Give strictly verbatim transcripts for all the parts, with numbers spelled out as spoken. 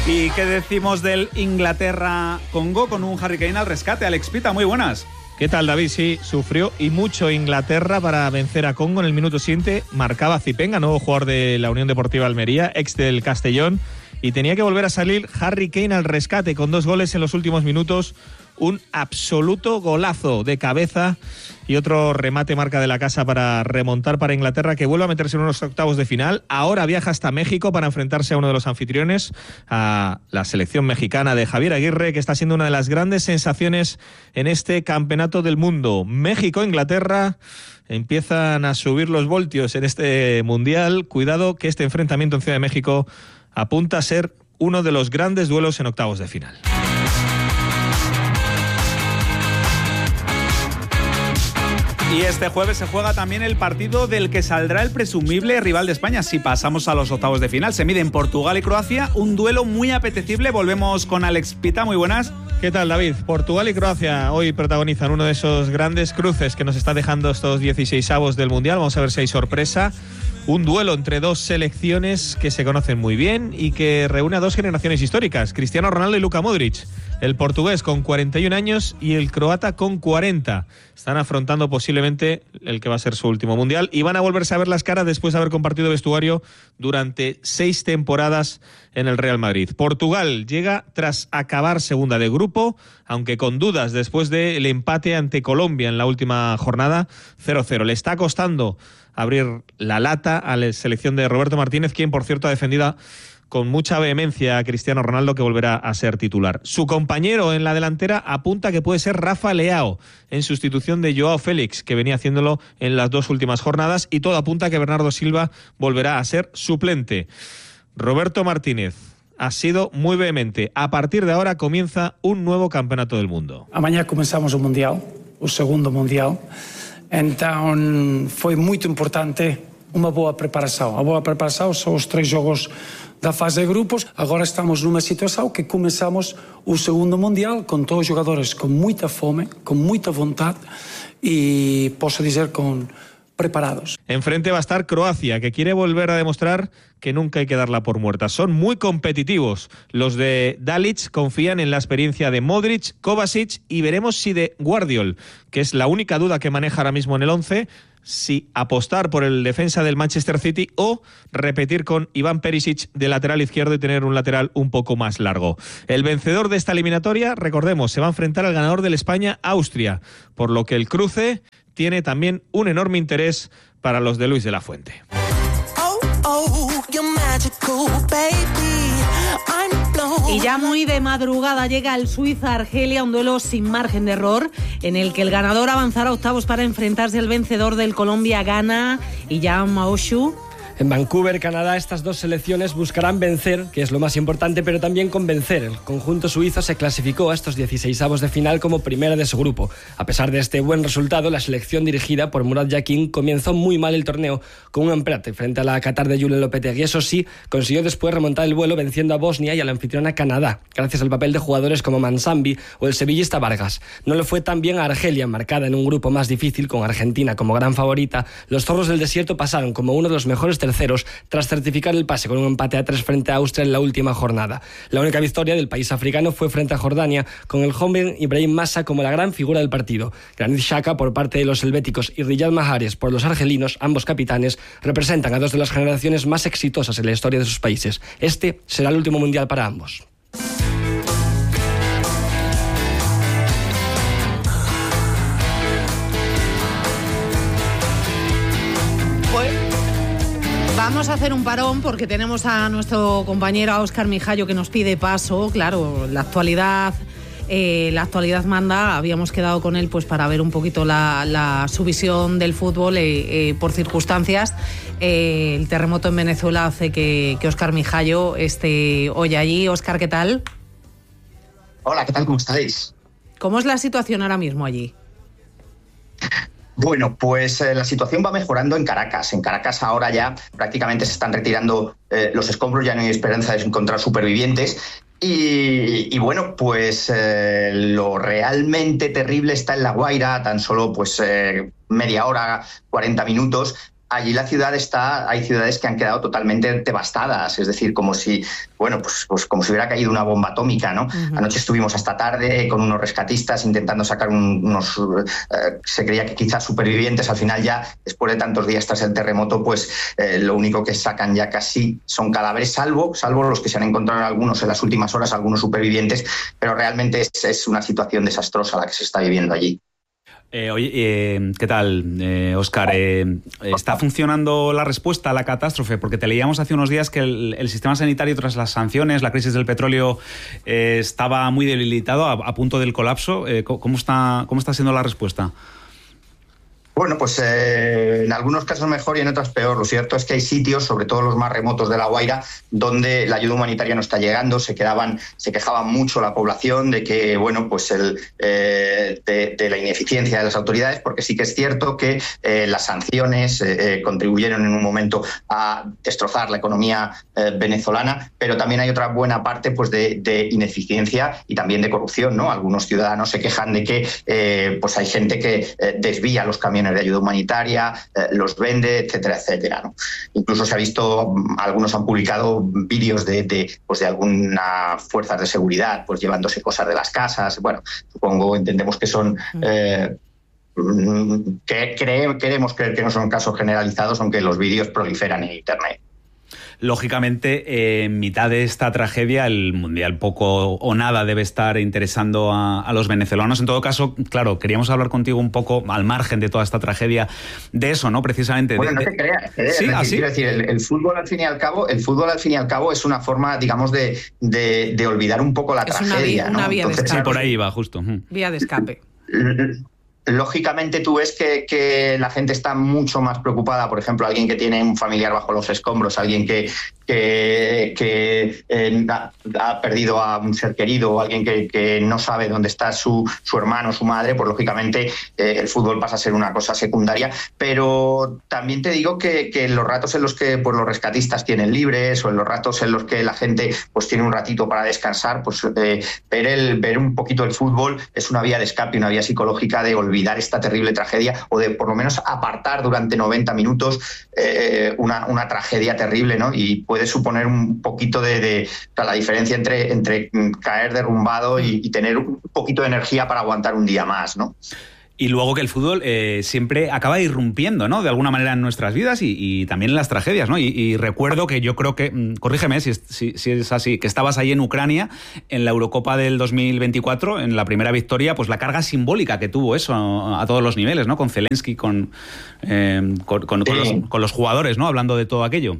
¿Y qué decimos del Inglaterra-Congo con un Harry Kane al rescate? Alex Pita, muy buenas. ¿Qué tal, David? Sí, sufrió y mucho Inglaterra para vencer a Congo en el minuto siguiente. Marcaba Zipenga, nuevo jugador de la Unión Deportiva Almería, ex del Castellón, y tenía que volver a salir Harry Kane al rescate con dos goles en los últimos minutos. Un absoluto golazo de cabeza y otro remate marca de la casa para remontar para Inglaterra, que vuelve a meterse en unos octavos de final. Ahora viaja hasta México para enfrentarse a uno de los anfitriones, a la selección mexicana de Javier Aguirre, que está siendo una de las grandes sensaciones en este campeonato del mundo. México-Inglaterra empiezan a subir los voltios en este mundial. Cuidado que este enfrentamiento en Ciudad de México apunta a ser uno de los grandes duelos en octavos de final. Y este jueves se juega también el partido del que saldrá el presumible rival de España si pasamos a los octavos de final. Se miden Portugal y Croacia, un duelo muy apetecible. Volvemos con Alex Pita, muy buenas. ¿Qué tal, David? Portugal y Croacia hoy protagonizan uno de esos grandes cruces que nos está dejando estos dieciseisavos del Mundial. Vamos a ver si hay sorpresa. Un duelo entre dos selecciones que se conocen muy bien y que reúne a dos generaciones históricas, Cristiano Ronaldo y Luka Modric. El portugués con cuarenta y un años y el croata con cuarenta. Están afrontando posiblemente el que va a ser su último mundial y van a volverse a ver las caras después de haber compartido vestuario durante seis temporadas en el Real Madrid. Portugal llega tras acabar segunda de grupo, aunque con dudas después del empate ante Colombia en la última jornada, cero cero. Le está costando abrir la lata a la selección de Roberto Martínez, quien por cierto ha defendido con mucha vehemencia a Cristiano Ronaldo, que volverá a ser titular. Su compañero en la delantera apunta que puede ser Rafa Leao, en sustitución de Joao Félix, que venía haciéndolo en las dos últimas jornadas, y todo apunta a que Bernardo Silva volverá a ser suplente. Roberto Martínez ha sido muy vehemente. A partir de ahora comienza un nuevo campeonato del mundo. Amanhã começamos o Mundial, o segundo Mundial. Então foi muito importante uma boa preparação. A boa preparação são os três jogos da fase de grupos. Agora estamos numa situação que começamos o segundo Mundial com todos os jogadores com muita fome, com muita vontade e posso dizer com preparados. Enfrente va a estar Croacia, que quiere volver a demostrar que nunca hay que darla por muerta. Son muy competitivos. Los de Dalic confían en la experiencia de Modric, Kovacic y veremos si de Guardiol, que es la única duda que maneja ahora mismo en el once, si apostar por el defensa del Manchester City o repetir con Iván Perisic de lateral izquierdo y tener un lateral un poco más largo. El vencedor de esta eliminatoria, recordemos, se va a enfrentar al ganador del España-Austria, por lo que el cruce tiene también un enorme interés para los de Luis de la Fuente. Y ya muy de madrugada llega el Suiza-Argelia, un duelo sin margen de error, en el que el ganador avanzará a octavos para enfrentarse al vencedor del Colombia-Ghana y Jan Maoshu. En Vancouver, Canadá, estas dos selecciones buscarán vencer, que es lo más importante, pero también convencer. El conjunto suizo se clasificó a estos dieciseisavos de final como primera de su grupo. A pesar de este buen resultado, la selección dirigida por Murat Yakin comenzó muy mal el torneo con un empate frente a la Qatar de Julen Lopetegui. Eso sí, consiguió después remontar el vuelo venciendo a Bosnia y a la anfitriona Canadá, gracias al papel de jugadores como Mansambi o el sevillista Vargas. No le fue tan bien a Argelia, marcada en un grupo más difícil con Argentina como gran favorita. Los zorros del desierto pasaron como uno de los mejores terceros tras certificar el pase con un empate a tres frente a Austria en la última jornada. La única victoria del país africano fue frente a Jordania, con el joven Ibrahim Massa como la gran figura del partido. Granit Xhaka por parte de los helvéticos y Riyad Mahrez por los argelinos, ambos capitanes, representan a dos de las generaciones más exitosas en la historia de sus países. Este será el último mundial para ambos. Vamos a hacer un parón porque tenemos a nuestro compañero a Óscar Mijallo que nos pide paso. Claro, la actualidad, eh, la actualidad manda. Habíamos quedado con él pues para ver un poquito la, la su visión del fútbol eh, eh, por circunstancias. Eh, el terremoto en Venezuela hace que, que Óscar Mijallo esté hoy allí. Óscar, ¿qué tal? Hola, ¿qué tal? ¿Cómo estáis? ¿Cómo es la situación ahora mismo allí? Bueno, pues eh, la situación va mejorando en Caracas. En Caracas ahora ya prácticamente se están retirando eh, los escombros, ya no hay esperanza de encontrar supervivientes. Y, y bueno, pues eh, lo realmente terrible está en La Guaira, tan solo pues eh, media hora, cuarenta minutos, allí la ciudad está, hay ciudades que han quedado totalmente devastadas, es decir, como si, bueno, pues, pues como si hubiera caído una bomba atómica, ¿no? Uh-huh. Anoche estuvimos hasta tarde con unos rescatistas intentando sacar un, unos, eh, se creía que quizás supervivientes, al final ya, después de tantos días tras el terremoto, pues eh, lo único que sacan ya casi son cadáveres, salvo, salvo los que se han encontrado algunos en las últimas horas, algunos supervivientes, pero realmente es, es una situación desastrosa la que se está viviendo allí. Eh, oye, eh, ¿qué tal, eh, Óscar? Eh, ¿Está funcionando la respuesta a la catástrofe? Porque te leíamos hace unos días que el, el sistema sanitario, tras las sanciones, la crisis del petróleo, eh, estaba muy debilitado, a, a punto del colapso. Eh, ¿cómo está, cómo está siendo la respuesta? Bueno, pues eh, en algunos casos mejor y en otros peor. Lo cierto es que hay sitios, sobre todo los más remotos de La Guaira, donde la ayuda humanitaria no está llegando. Se quedaban, se quejaban mucho la población de que, bueno, pues el eh, de, de la ineficiencia de las autoridades, porque sí que es cierto que eh, las sanciones eh, contribuyeron en un momento a destrozar la economía eh, venezolana, pero también hay otra buena parte, pues, de, de ineficiencia y también de corrupción, ¿no? Algunos ciudadanos se quejan de que, eh, pues, hay gente que eh, desvía los camiones de ayuda humanitaria, eh, los vende, etcétera, etcétera, ¿no? Incluso se ha visto, algunos han publicado vídeos de, de, pues de algunas fuerzas de seguridad pues llevándose cosas de las casas. Bueno, supongo, entendemos que son... Eh, que cree, queremos creer que no son casos generalizados, aunque los vídeos proliferan en Internet. Lógicamente, eh, en mitad de esta tragedia, el Mundial poco o nada debe estar interesando a, a los venezolanos. En todo caso, claro, queríamos hablar contigo un poco, al margen de toda esta tragedia, de eso, ¿no? Precisamente. Bueno, de, no te creas. ¿eh? ¿Sí? Es decir, ¿Ah, sí? Quiero decir, el, el fútbol al fin y al cabo, el fútbol al fin y al cabo es una forma, digamos, de, de, de olvidar un poco la es tragedia, una vía, ¿no? una vía Entonces, de escape. Sí, por ahí va, justo. Vía de escape. Lógicamente tú ves que, que la gente está mucho más preocupada, por ejemplo, alguien que tiene un familiar bajo los escombros, alguien que, que, que eh, ha, ha perdido a un ser querido, o alguien que, que no sabe dónde está su, su hermano, su madre, pues lógicamente eh, el fútbol pasa a ser una cosa secundaria. Pero también te digo que, que en los ratos en los que pues, los rescatistas tienen libres, o en los ratos en los que la gente pues tiene un ratito para descansar, pues eh, ver, el, ver un poquito el fútbol es una vía de escape, una vía psicológica de olvidar esta terrible tragedia, o de por lo menos apartar durante noventa minutos eh, una, una tragedia terrible, ¿no? Y puede suponer un poquito de, de o sea, la diferencia entre, entre caer derrumbado y, y tener un poquito de energía para aguantar un día más, ¿no? Y luego que el fútbol eh, siempre acaba irrumpiendo, ¿no? De alguna manera en nuestras vidas y, y también en las tragedias, ¿no? Y, y recuerdo que yo creo que, corrígeme si, si, si es así, que estabas ahí en Ucrania en la Eurocopa del dos mil veinticuatro, en la primera victoria, pues la carga simbólica que tuvo eso a, a todos los niveles, ¿no? Con Zelensky, con, eh, con, con, con, los, con los jugadores, ¿no? Hablando de todo aquello.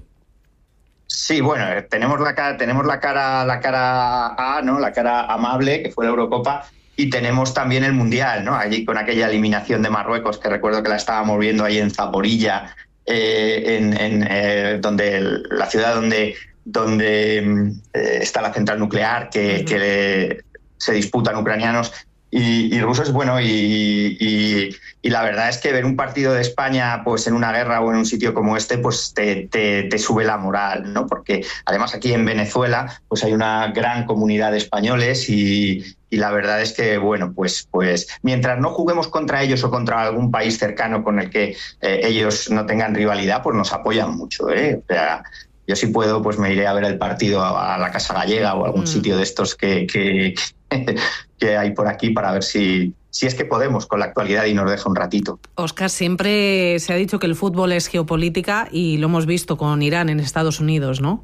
Sí, bueno, tenemos la cara, tenemos la cara, la cara A, ¿no? La cara amable, que fue la Eurocopa. Y tenemos también el Mundial, ¿no? Allí con aquella eliminación de Marruecos, que recuerdo que la estábamos viendo ahí en Zaporilla, eh, en, en eh, donde el, la ciudad donde, donde eh, está la central nuclear, que, uh-huh. que le, se disputan ucranianos y, y rusos. Bueno, y, y, y la verdad es que ver un partido de España pues en una guerra o en un sitio como este, pues te, te, te sube la moral, ¿no? Porque además aquí en Venezuela pues hay una gran comunidad de españoles y Y la verdad es que, bueno, pues, pues mientras no juguemos contra ellos o contra algún país cercano con el que eh, ellos no tengan rivalidad, pues nos apoyan mucho, ¿eh? O sea, yo si puedo, pues me iré a ver el partido a, a la Casa Gallega o a algún mm. sitio de estos que, que, que hay por aquí para ver si, si es que podemos con la actualidad y nos deja un ratito. Óscar, siempre se ha dicho que el fútbol es geopolítica y lo hemos visto con Irán en Estados Unidos, ¿no?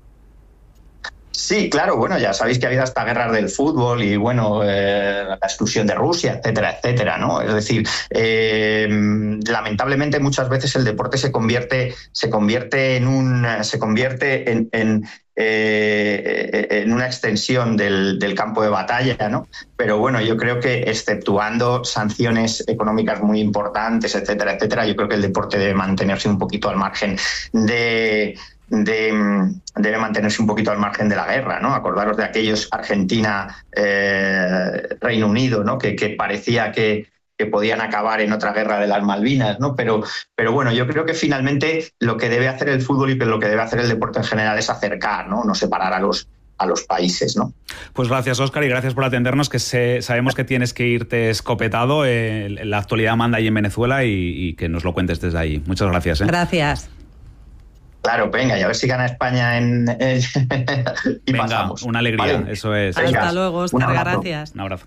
Sí, claro, bueno, ya sabéis que ha habido hasta guerras del fútbol y, bueno, eh, la exclusión de Rusia, etcétera, etcétera, ¿no? Es decir, eh, lamentablemente muchas veces el deporte se convierte, se convierte en un, se convierte en, en Eh, en una extensión del, del campo de batalla, ¿no? Pero bueno, yo creo que exceptuando sanciones económicas muy importantes, etcétera, etcétera, yo creo que el deporte debe mantenerse un poquito al margen de... De, debe mantenerse un poquito al margen de la guerra, ¿no? Acordaros de aquellos Argentina, eh, Reino Unido, ¿no? Que, que parecía que, que podían acabar en otra guerra de las Malvinas, ¿no? Pero, pero bueno, yo creo que finalmente lo que debe hacer el fútbol y lo que debe hacer el deporte en general es acercar, ¿no? No separar a los, a los países, ¿no? Pues gracias, Óscar, y gracias por atendernos, que se, sabemos que tienes que irte escopetado. Eh, la actualidad manda ahí en Venezuela y, y que nos lo cuentes desde ahí. Muchas gracias. ¿eh? Gracias. Claro, venga, y a ver si gana España en, en y venga, pasamos. Una alegría, ¿vale? Eso es. Hasta Venga, luego, Óscar, gracias. Un abrazo.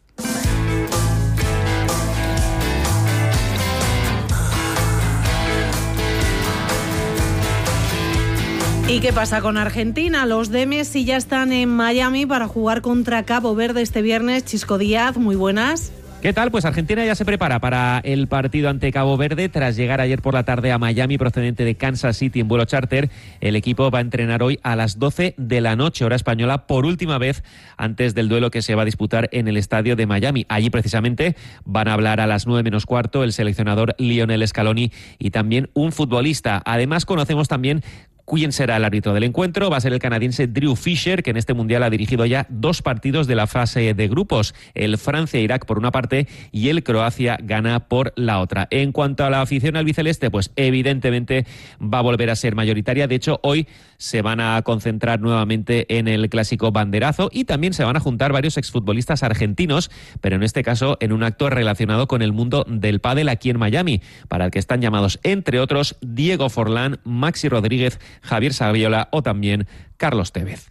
¿Y qué pasa con Argentina? Los de Messi ya están en Miami para jugar contra Cabo Verde este viernes. Chisco Díaz, muy buenas. ¿Qué tal? Pues Argentina ya se prepara para el partido ante Cabo Verde. Tras llegar ayer por la tarde a Miami procedente de Kansas City en vuelo charter, el equipo va a entrenar hoy a las doce de la noche, hora española, por última vez antes del duelo que se va a disputar en el estadio de Miami. Allí precisamente van a hablar a las nueve menos cuarto el seleccionador Lionel Scaloni y también un futbolista. Además conocemos también quién será el árbitro del encuentro. Va a ser el canadiense Drew Fisher, que en este Mundial ha dirigido ya dos partidos de la fase de grupos, el Francia-Irak por una parte y el Croacia-Ghana por la otra. En cuanto a la afición albiceleste, pues evidentemente va a volver a ser mayoritaria. De hecho, hoy se van a concentrar nuevamente en el clásico banderazo y también se van a juntar varios exfutbolistas argentinos, pero en este caso en un acto relacionado con el mundo del pádel aquí en Miami, para el que están llamados, entre otros, Diego Forlán, Maxi Rodríguez, Javier Saviola o también Carlos Tevez.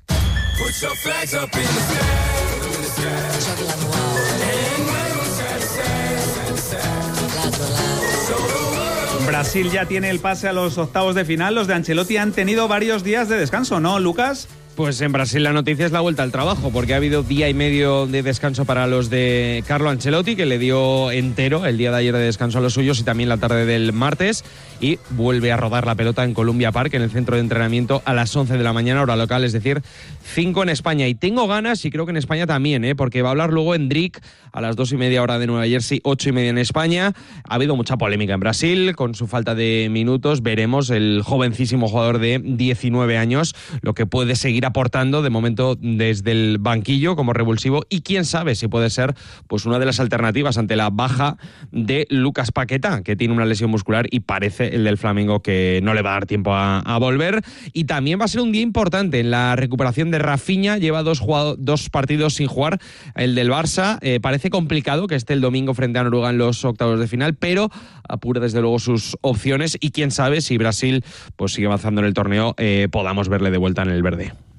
Brasil ya tiene el pase a los octavos de final. Los de Ancelotti han tenido varios días de descanso, ¿no, Lucas? Pues en Brasil la noticia es la vuelta al trabajo, porque ha habido día y medio de descanso para los de Carlo Ancelotti, que le dio entero el día de ayer de descanso a los suyos y también la tarde del martes, y vuelve a rodar la pelota en Columbia Park, en el centro de entrenamiento, a las once de la mañana, hora local, es decir, cinco en España. Y tengo ganas, y creo que en España también, ¿eh? porque va a hablar luego Endrick a las dos y media hora de Nueva Jersey, ocho y media en España. Ha habido mucha polémica en Brasil con su falta de minutos. Veremos el jovencísimo jugador de diecinueve años, lo que puede seguir aportando de momento desde el banquillo como revulsivo, y quién sabe si puede ser pues una de las alternativas ante la baja de Lucas Paquetá, que tiene una lesión muscular y parece el del Flamengo que no le va a dar tiempo a, a volver. Y también va a ser un día importante en la recuperación de Rafinha. Lleva dos, jugado, dos partidos sin jugar, el del Barça. Eh, parece complicado que esté el domingo frente a Noruega en los octavos de final, pero apura desde luego sus opciones, y quién sabe si Brasil pues sigue avanzando en el torneo, eh, podamos verle de vuelta en el verde.